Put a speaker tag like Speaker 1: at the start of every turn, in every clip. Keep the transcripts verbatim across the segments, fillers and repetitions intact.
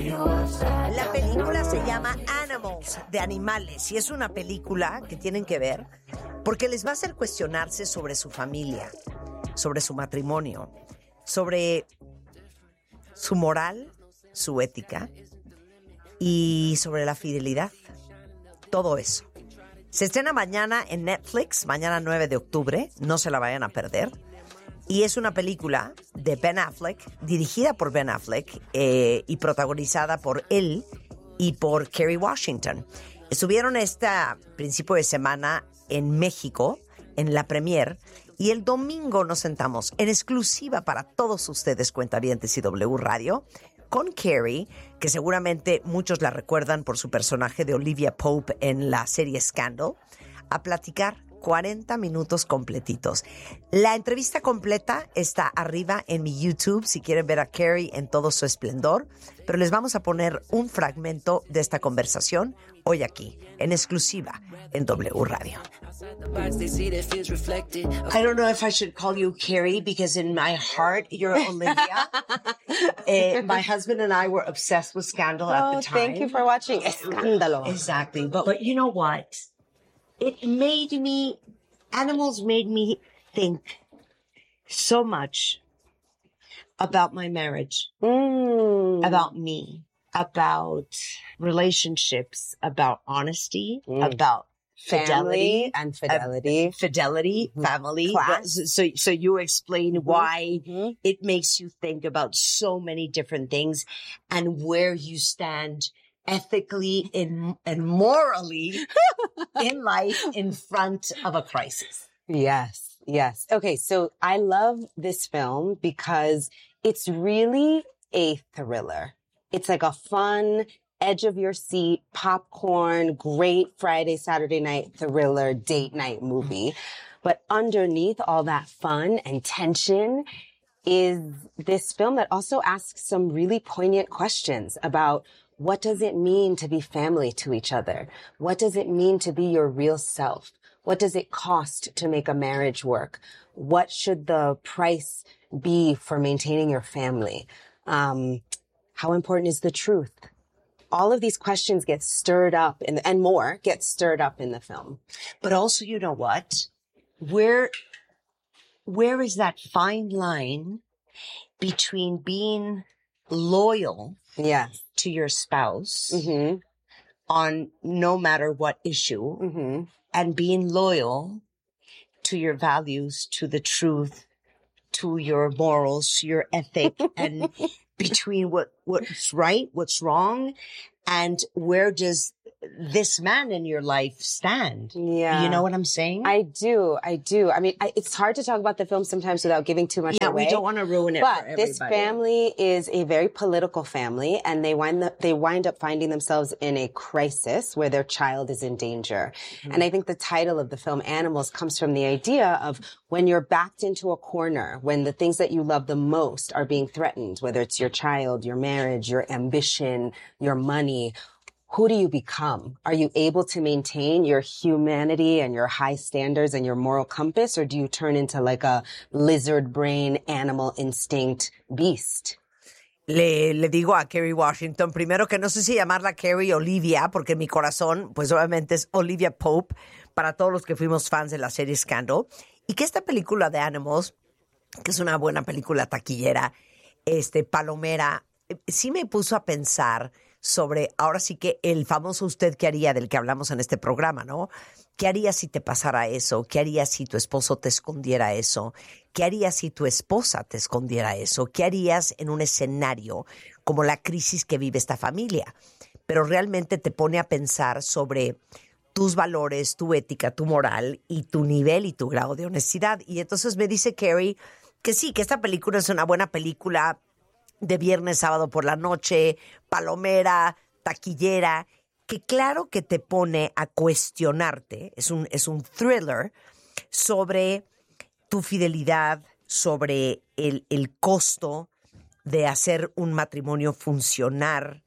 Speaker 1: La película se llama Animals, de animales, y es una película que tienen que ver porque les va a hacer cuestionarse sobre su familia, sobre su matrimonio, sobre su moral, su ética y sobre la fidelidad. Todo eso. Se estrena mañana en Netflix, mañana nueve de octubre, no se la vayan a perder. Y es una película de Ben Affleck, dirigida por Ben Affleck eh, y protagonizada por él y por Kerry Washington. Estuvieron este principio de semana en México, en la premier, y el domingo nos sentamos en exclusiva para todos ustedes, cuentavientes y W Radio, con Kerry, que seguramente muchos la recuerdan por su personaje de Olivia Pope en la serie Scandal, a platicar cuarenta minutos completitos. La entrevista completa está arriba en mi YouTube si quieren ver a Kerry en todo su esplendor, pero les vamos a poner un fragmento de esta conversación hoy aquí, en exclusiva en W Radio.
Speaker 2: I don't know if I should call you Kerry because in my heart you're Olivia. uh, my husband and I were obsessed with Scandal
Speaker 3: oh,
Speaker 2: at the time.
Speaker 3: Thank you for watching Escándalo.
Speaker 2: Exactly. But, but you know what? It made me, Animals made me think so much about my marriage,
Speaker 3: mm.
Speaker 2: about me, about relationships, about honesty,
Speaker 3: mm.
Speaker 2: about
Speaker 3: family
Speaker 2: fidelity
Speaker 3: and fidelity,
Speaker 2: uh, fidelity,
Speaker 3: mm-hmm.
Speaker 2: family.
Speaker 3: Class.
Speaker 2: So, so you explain
Speaker 3: mm-hmm.
Speaker 2: why
Speaker 3: mm-hmm.
Speaker 2: it makes you think about so many different things and where you stand ethically in, and morally in life in front of a crisis.
Speaker 3: Yes, yes. Okay, so I love this film because it's really a thriller. It's like a fun, edge of your seat, popcorn, great Friday, Saturday night thriller, date night movie. But underneath all that fun and tension is this film that also asks some really poignant questions about what does it mean to be family to each other? What does it mean to be your real self? What does it cost to make a marriage work? What should the price be for maintaining your family? Um, how important is the truth? All of these questions get stirred up in the, and more get stirred up in the film.
Speaker 2: But also, you know what? Where, where is that fine line between being loyal
Speaker 3: yes.
Speaker 2: to your spouse
Speaker 3: mm-hmm.
Speaker 2: on no matter what issue
Speaker 3: mm-hmm.
Speaker 2: and being loyal to your values, to the truth, to your morals, to your ethic, and between what, what's right, what's wrong, and where does this man in your life stand?
Speaker 3: Yeah.
Speaker 2: You know what I'm saying?
Speaker 3: I do. I do. I mean, I, it's hard to talk about the film sometimes without giving too much
Speaker 2: yeah,
Speaker 3: away.
Speaker 2: we don't want to ruin it
Speaker 3: but
Speaker 2: for everybody.
Speaker 3: This family is a very political family, and they wind up, they wind up finding themselves in a crisis where their child is in danger. Mm-hmm. And I think the title of the film, Animals, comes from the idea of when you're backed into a corner, when the things that you love the most are being threatened, whether it's your child, your marriage, your ambition, your money. Who do you become? Are you able to maintain your humanity and your high standards and your moral compass, or do you turn into like a lizard brain, animal instinct beast?
Speaker 1: Le, le digo a Kerry Washington, primero que no sé si llamarla Kerry Olivia, porque en mi corazón, pues obviamente es Olivia Pope, para todos los que fuimos fans de la serie Scandal, y que esta película de Animals, que es una buena película taquillera, este, palomera, sí me puso a pensar sobre, ahora sí que el famoso usted qué haría del que hablamos en este programa, ¿no? ¿Qué harías si te pasara eso? ¿Qué harías si tu esposo te escondiera eso? ¿Qué harías si tu esposa te escondiera eso? ¿Qué harías en un escenario como la crisis que vive esta familia? Pero realmente te pone a pensar sobre tus valores, tu ética, tu moral y tu nivel y tu grado de honestidad. Y entonces me dice Kerry que sí, que esta película es una buena película de viernes, sábado por la noche, palomera, taquillera, que claro que te pone a cuestionarte, es un, es un thriller sobre tu fidelidad, sobre el, el costo de hacer un matrimonio funcionar,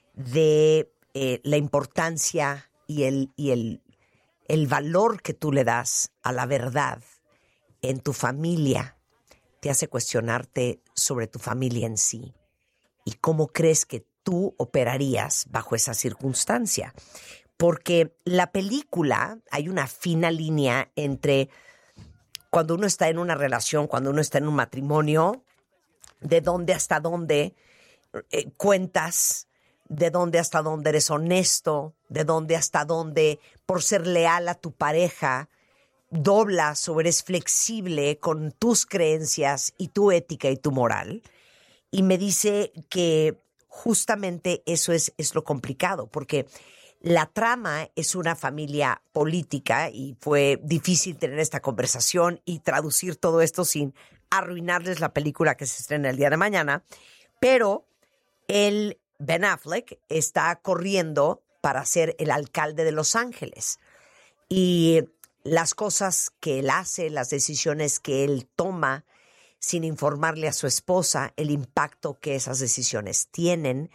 Speaker 1: de eh, la importancia y, el, y el, el valor que tú le das a la verdad en tu familia. Te hace cuestionarte sobre tu familia en sí y cómo crees que tú operarías bajo esa circunstancia. Porque la película, hay una fina línea entre cuando uno está en una relación, cuando uno está en un matrimonio, de dónde hasta dónde eh, cuentas, de dónde hasta dónde eres honesto, de dónde hasta dónde, por ser leal a tu pareja, doblas o eres flexible con tus creencias y tu ética y tu moral. Y me dice que justamente eso es, es lo complicado, porque la trama es una familia política y fue difícil tener esta conversación y traducir todo esto sin arruinarles la película que se estrena el día de mañana, pero el Ben Affleck está corriendo para ser el alcalde de Los Ángeles y las cosas que él hace, las decisiones que él toma sin informarle a su esposa, el impacto que esas decisiones tienen,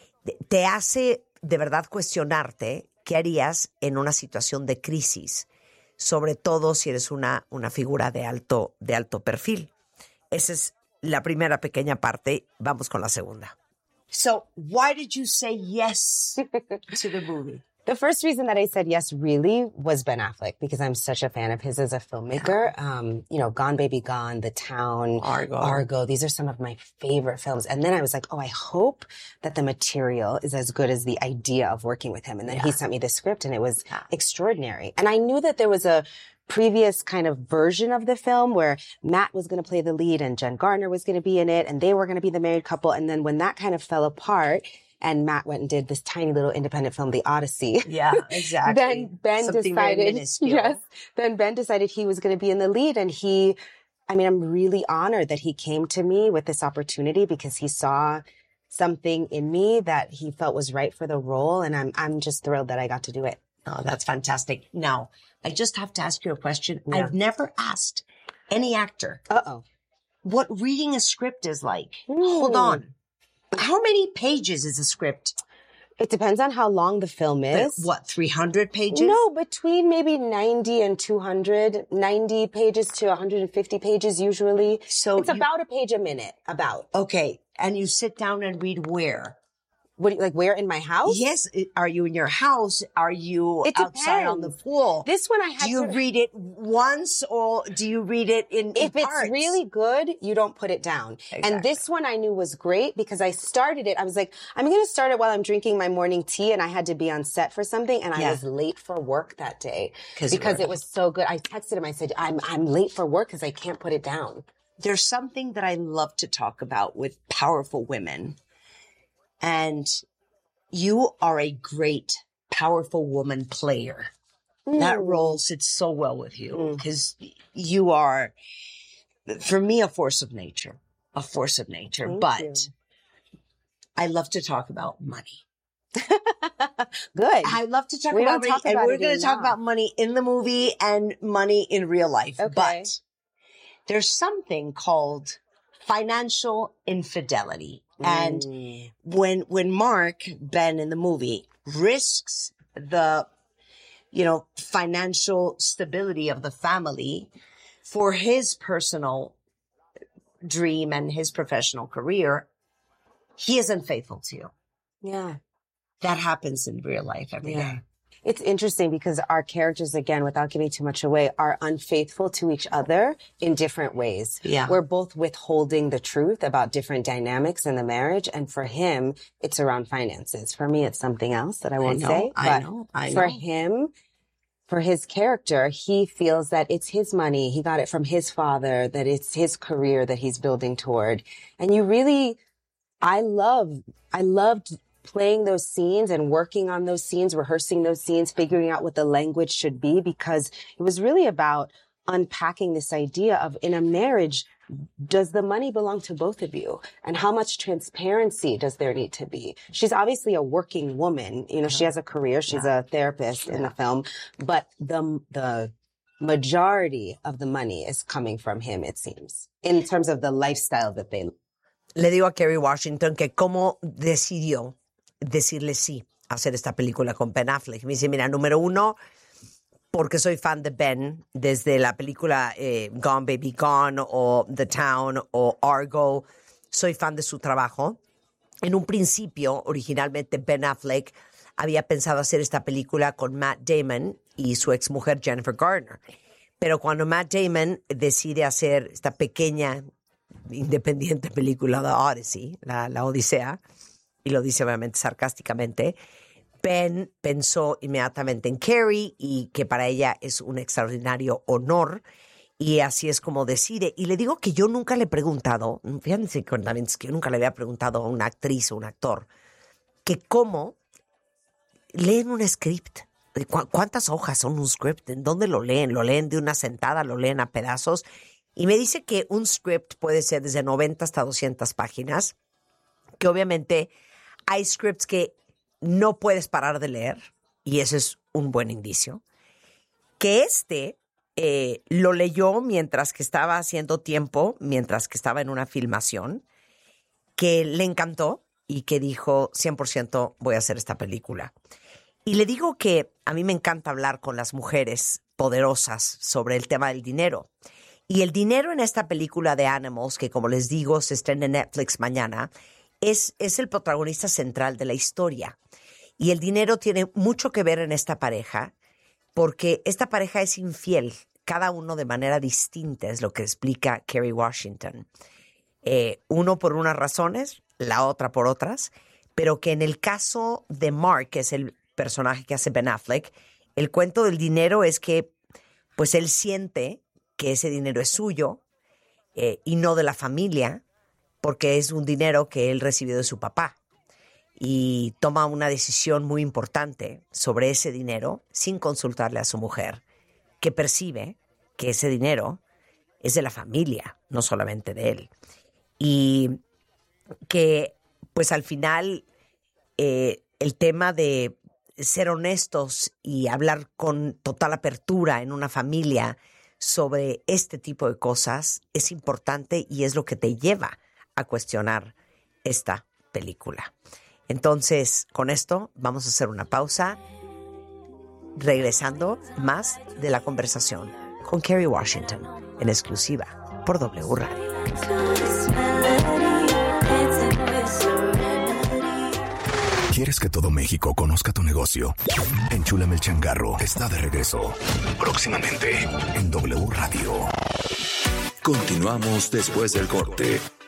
Speaker 1: te hace de verdad cuestionarte qué harías en una situación de crisis, sobre todo si eres una, una figura de alto, de alto perfil. Esa es la primera pequeña parte. Vamos con la segunda.
Speaker 2: So, why did you say yes to the movie?
Speaker 3: The first reason that I said yes really was Ben Affleck, because I'm such a fan of his as a filmmaker. Um, you know, Gone Baby Gone, The Town,
Speaker 1: Argo.
Speaker 3: Argo. These are some of my favorite films. And then I was like, oh, I hope that the material is as good as the idea of working with him. And then
Speaker 1: Yeah.
Speaker 3: he sent me the script and it was
Speaker 1: Yeah.
Speaker 3: extraordinary. And I knew that there was a previous kind of version of the film where Matt was going to play the lead and Jen Gardner was going to be in it and they were going to be the married couple. And then when that kind of fell apart, and Matt went and did this tiny little independent film, The Odyssey.
Speaker 1: Yeah, exactly.
Speaker 3: Then Ben
Speaker 1: Something very
Speaker 3: decided,
Speaker 1: minuscule.
Speaker 3: yes, then Ben decided he was going to be in the lead. And he, I mean, I'm really honored that he came to me with this opportunity because he saw something in me that he felt was right for the role. And I'm, I'm just thrilled that I got to do it.
Speaker 2: Oh, that's fantastic. Now, I just have to ask you a question.
Speaker 3: Yeah.
Speaker 2: I've never asked any actor
Speaker 3: Uh-oh.
Speaker 2: what reading a script is like.
Speaker 3: Mm.
Speaker 2: Hold on. How many pages is a script?
Speaker 3: It depends on how long the film is.
Speaker 2: What, three hundred pages?
Speaker 3: No, between maybe ninety and two hundred, ninety pages to one hundred fifty pages usually.
Speaker 2: So
Speaker 3: It's
Speaker 2: you-
Speaker 3: about a page a minute, about.
Speaker 2: Okay. And you sit down and read where?
Speaker 3: What do you, like where in my house?
Speaker 2: Yes. it- Are you in your house? Are you
Speaker 3: It
Speaker 2: outside on the
Speaker 3: depends.
Speaker 2: pool?
Speaker 3: This one I had
Speaker 2: Do you
Speaker 3: to...
Speaker 2: read it once or do you read it in, in
Speaker 3: If it's
Speaker 2: parts?
Speaker 3: really good, you don't put it down.
Speaker 2: Exactly.
Speaker 3: And this one I knew was great because I started it. I was like, I'm going to start it while I'm drinking my morning tea, and I had to be on set for something, and
Speaker 2: Yeah.
Speaker 3: I was late for work that day
Speaker 2: 'Cause you
Speaker 3: because
Speaker 2: were-
Speaker 3: it was so good. I texted him. I said, I'm I'm late for work because I can't put it down.
Speaker 2: There's something that I love to talk about with powerful women. And you are a great, powerful woman player. That
Speaker 3: Mm.
Speaker 2: role sits so well with you
Speaker 3: Mm.
Speaker 2: because you are, for me, a force of nature, a force of nature.
Speaker 3: Thank
Speaker 2: but
Speaker 3: you.
Speaker 2: I love to talk about money.
Speaker 3: Good.
Speaker 2: I love to talk
Speaker 3: We
Speaker 2: about
Speaker 3: don't
Speaker 2: money,
Speaker 3: talk
Speaker 2: and
Speaker 3: about
Speaker 2: we're
Speaker 3: it
Speaker 2: going to talk
Speaker 3: enough.
Speaker 2: about money in the movie and money in real life.
Speaker 3: Okay.
Speaker 2: But there's something called financial infidelity. And
Speaker 3: Mm.
Speaker 2: when when Mark, Ben in the movie, risks the, you know, financial stability of the family for his personal dream and his professional career, he is unfaithful to you.
Speaker 3: Yeah.
Speaker 2: That happens in real life every day.
Speaker 3: Yeah. It's interesting because our characters, again, without giving too much away, are unfaithful to each other in different ways.
Speaker 2: Yeah.
Speaker 3: We're both withholding the truth about different dynamics in the marriage. And for him, it's around finances. For me, it's something else that I won't
Speaker 2: know,
Speaker 3: say.
Speaker 2: I
Speaker 3: but
Speaker 2: know, I
Speaker 3: For
Speaker 2: know.
Speaker 3: him, for his character, he feels that it's his money. He got it from his father, that it's his career that he's building toward. And you really, I love, I loved playing those scenes and working on those scenes, rehearsing those scenes, figuring out what the language should be, because it was really about unpacking this idea of in a marriage, does the money belong to both of you? And how much transparency does there need to be? She's obviously a working woman. You know, she has a career. She's a therapist in the film, but the, the majority of the money is coming from him, it seems, in terms of the lifestyle that they
Speaker 1: Le digo a Kerry Washington que cómo decidió decirle sí a hacer esta película con Ben Affleck. Me dice, mira, número uno, porque soy fan de Ben desde la película eh, Gone Baby Gone o The Town o Argo. Soy fan de su trabajo. en un principio, originalmente Ben Affleck había pensado hacer esta película con Matt Damon y su exmujer Jennifer Garner. Pero cuando Matt Damon decide hacer esta pequeña, independiente película, The Odyssey, la, la Odisea, y lo dice obviamente sarcásticamente, Ben pensó inmediatamente en Carrie y que para ella es un extraordinario honor, y así es como decide. Y le digo que yo nunca le he preguntado, fíjense que yo nunca le había preguntado a una actriz o un actor, que cómo leen un script. ¿Cu- ¿Cuántas hojas son un script? ¿En dónde lo leen? ¿Lo leen de una sentada? ¿Lo leen a pedazos? Y me dice que un script puede ser desde noventa hasta doscientas páginas, que obviamente hay scripts que no puedes parar de leer, y ese es un buen indicio. Que este eh, lo leyó mientras que estaba haciendo tiempo, mientras que estaba en una filmación, que le encantó y que dijo cien por ciento voy a hacer esta película. Y le digo que a mí me encanta hablar con las mujeres poderosas sobre el tema del dinero. Y el dinero en esta película de Animals, que como les digo se estrena en Netflix mañana, es, es el protagonista central de la historia. Y el dinero tiene mucho que ver en esta pareja, porque esta pareja es infiel, cada uno de manera distinta, es lo que explica Kerry Washington. Eh, uno por unas razones, la otra por otras, pero que en el caso de Mark, que es el personaje que hace Ben Affleck, el cuento del dinero es que pues él siente que ese dinero es suyo eh, y no de la familia, porque es un dinero que él recibió de su papá. Y toma una decisión muy importante sobre ese dinero sin consultarle a su mujer, que percibe que ese dinero es de la familia, no solamente de él. Y que pues al final eh, el tema de ser honestos y hablar con total apertura en una familia sobre este tipo de cosas es importante y es lo que te lleva a cuestionar esta película. Entonces, con esto vamos a hacer una pausa, regresando más de la conversación con Kerry Washington en exclusiva por W Radio.
Speaker 4: ¿Quieres que todo México conozca tu negocio? Enchúlame el changarro está de regreso. Próximamente en W Radio.
Speaker 5: Continuamos después del corte.